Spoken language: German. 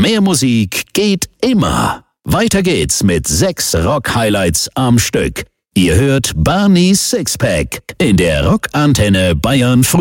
Mehr Musik geht immer. Weiter geht's mit 6 Rock-Highlights am Stück. Ihr hört Barneys Sixpack in der Rockantenne Bayern Früh.